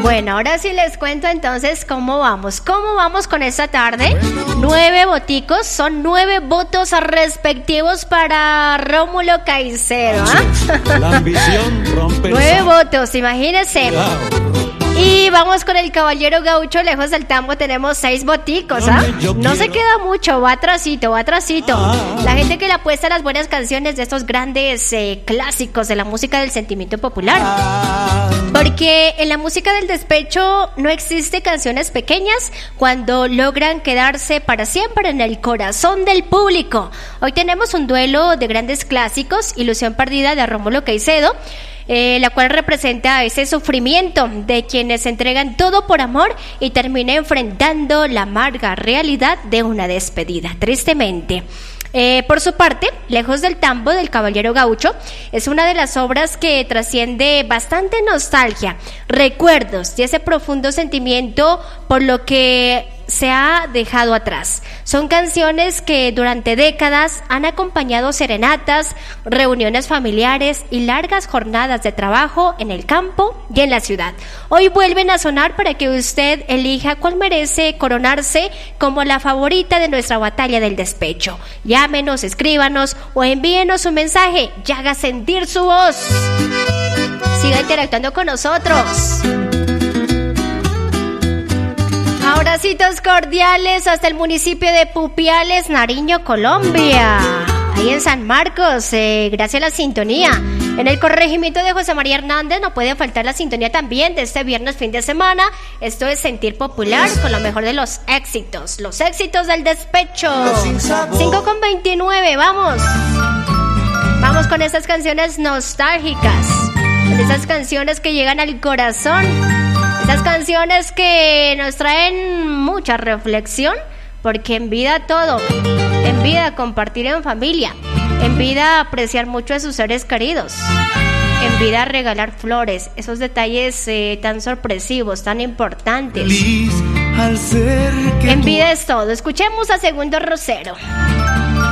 Bueno, ahora sí les cuento entonces cómo vamos. ¿Cómo vamos con esta tarde? 9 voticos, son 9 votos respectivos para Rómulo Caicedo. La ambición rompe. 9 votos, imagínense. Y vamos con el caballero gaucho, lejos del tambo, tenemos 6 voticos, No se queda mucho, va atrasito. La gente que le apuesta a las buenas canciones de estos grandes clásicos de la música del sentimiento popular. Porque en la música del despecho no existe canciones pequeñas cuando logran quedarse para siempre en el corazón del público. Hoy tenemos un duelo de grandes clásicos, Ilusión Perdida de Rómulo Caicedo, la cual representa ese sufrimiento de quienes entregan todo por amor y terminan enfrentando la amarga realidad de una despedida, tristemente. Por su parte, Lejos del tambo del caballero gaucho es una de las obras que trasciende bastante nostalgia, recuerdos y ese profundo sentimiento por lo que se ha dejado atrás. Son canciones que durante décadas han acompañado serenatas, reuniones familiares y largas jornadas de trabajo en el campo y en la ciudad. Hoy vuelven a sonar para que usted elija cuál merece coronarse como la favorita de nuestra batalla del despecho. Llámenos, escríbanos o envíenos un mensaje y haga sentir su voz. Siga interactuando con nosotros. Abracitos cordiales hasta el municipio de Pupiales, Nariño, Colombia. Ahí en San Marcos, gracias a la sintonía. En el corregimiento de José María Hernández no puede faltar la sintonía también de este viernes fin de semana. Esto es Sentir Popular con lo mejor de los éxitos del despecho. 5:29, vamos. Vamos con esas canciones nostálgicas, con esas canciones que llegan al corazón. Esas canciones que nos traen mucha reflexión, porque en vida todo, en vida compartir en familia, en vida apreciar mucho a sus seres queridos, en vida regalar flores, esos detalles tan sorpresivos, tan importantes. En vida es todo. Escuchemos a Segundo Rosero.